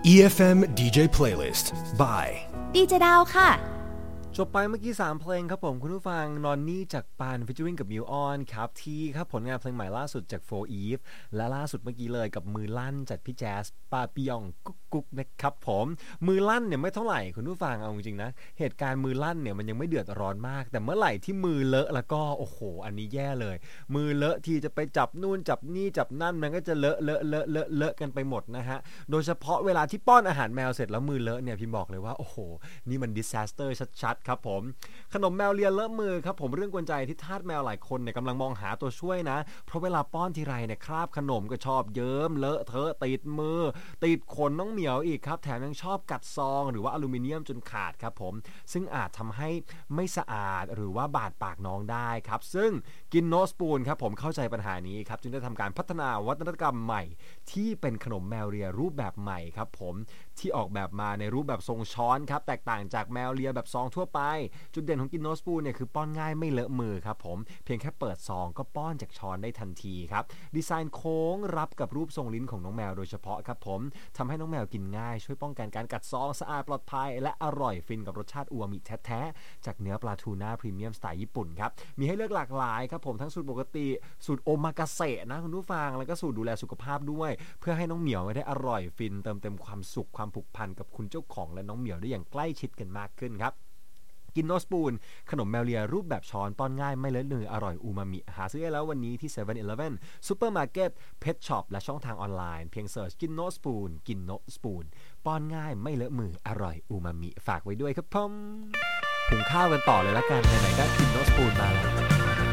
EFM DJ Playlist by ดีเจดาวค่ะจบไปเมื่อกี้3เพลงครับผมคุณผู้ฟังนอนนี่จากปานฟีเจอริงกับมิวออนครับที่ครับผลงานเพลงใหม่ล่าสุดจาก4 Eve และล่าสุดเมื่อกี้เลยกับมือลั่นจากพี่แจ๊สปาปิยองกุ๊กนะครับผมมือลั่นเนี่ยไม่เท่าไหร่คุณผู้ฟังเอาจริงๆนะเหตุการณ์มือลั่นเนี่ยมันยังไม่เดือดร้อนมากแต่เมื่อไหร่ที่มือเลอะแล้วก็โอ้โหอันนี้แย่เลยมือเลอะที่จะไปจับนู่นจับนี่จับนั่นมันก็จะเลอะกันไปหมดนะฮะโดยเฉพาะเวลาที่ป้อนอาหารแมวเสร็จแล้วมือเลอะเนี่ยพี่บอกเลยว่าโอ้โหนี่มัน disaster ชัดๆครับผมขนมแมวเลียเลอะมือครับผมเรื่องกวนใจที่ทาสแมวหลายคนเนี่ยกำลังมองหาตัวช่วยนะเพราะเวลาป้อนทีไรเนี่ยคราบขนมก็ชอบเยิ้มเลอะเทอะติดมือติดขนน้องเหมียวอีกครับแถมยังชอบกัดซองหรือว่าอลูมิเนียมจนขาดครับผมซึ่งอาจทำให้ไม่สะอาดหรือว่าบาดปากน้องได้ครับซึ่งกินโนสปูนครับผมเข้าใจปัญหานี้ครับจึงได้ทำการพัฒนาวัฒนธรรมใหม่ที่เป็นขนมแมวเลียรูปแบบใหม่ครับผมที่ออกแบบมาในรูปแบบทรงช้อนครับแตกต่างจากแมวเลียแบบซองทั่วไปจุดเด่นของกินโนสปูนเนี่ยคือป้อนง่ายไม่เลอะมือครับผมเพียงแค่เปิดซองก็ป้อนจากช้อนได้ทันทีครับดีไซน์โค้งรับกับรูปทรงลิ้นของน้องแมวโดยเฉพาะครับผมทำให้น้องแมวกินง่ายช่วยป้องกันการกัดซองสะอาดปลอดภัยและอร่อยฟินกับรสชาติอูมามิแท้ๆจากเนื้อปลาทูน่าพรีเมียมสไตล์ญี่ปุ่นครับมีให้เลือกหลากหลายครับผมทั้งสูตรปกติสูตรโอมากาเสะนะคุณผู้ฟังแล้วก็สูตรดูแลสุขภาพด้วยเพื่อให้น้องเหมียวได้อร่อยฟินเติมเต็มความสุขความผูกพันกับคุณเจ้าของและน้องเหมียวได้อย่างใกล้ชิดกันมากขึ้นครับกินโนสปูนขนมแมวเลียรูปแบบช้อนป้อนง่ายไม่เลอะมืออร่อยอูมามิหาซื้อได้แล้ววันนี้ที่ 7-Eleven ซูเปอร์มาร์เก็ตเพทช็อปและช่องทางออนไลน์เพียงเสิร์ชกินโนสปูนกินโนสปูนป้อนง่ายไม่เลอะมืออร่อยอูมามิฝากไว้ด้วยครับผมหุงข้าวกันต่อเลยละกันไหนๆก็กินโนสปูนมาแล้ว